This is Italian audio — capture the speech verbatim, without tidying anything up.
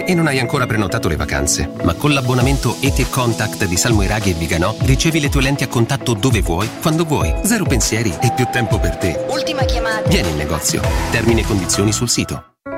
e non hai ancora prenotato le vacanze. Ma con l'abbonamento E T Contact di Salmoiraghi e Viganò ricevi le tue lenti a contatto dove vuoi, quando vuoi. Zero pensieri e più tempo per te. Ultima chiamata. Vieni in negozio. Termini e condizioni sul sito.